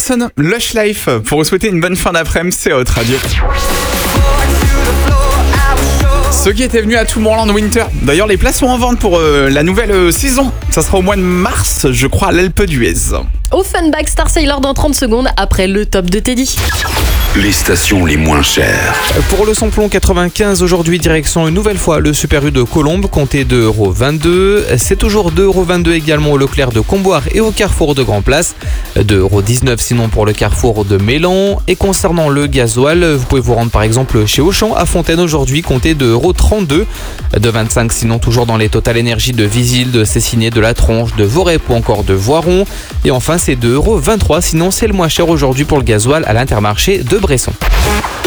Anderson, Lush Life, pour vous souhaiter une bonne fin d'après-midi, c'est Hot Radio. Ceux qui étaient venus à Tomorrowland Winter, d'ailleurs les places sont en vente pour la nouvelle saison. Ça sera au mois de mars, je crois, à l'Alpe d'Huez. Offenbach Star Sailor dans 30 secondes après le top de Teddy. Les stations les moins chères. Pour le samplon 95, aujourd'hui, direction une nouvelle fois le Super U de Colombes, comptez 2,22€. C'est toujours 2,22€ également au Leclerc de Comboire et au Carrefour de Grand Place. 2,19€ sinon pour le Carrefour de Mélan. Et concernant le gasoil, vous pouvez vous rendre par exemple chez Auchan à Fontaine aujourd'hui, comptez 2,32€. 2,25€ sinon toujours dans les Total Énergie de Visil, de Cessiné, de La Tronche, de Vorep ou encore de Voiron. Et enfin c'est 2,23€, sinon c'est le moins cher aujourd'hui pour le gasoil à l'Intermarché de Bresson.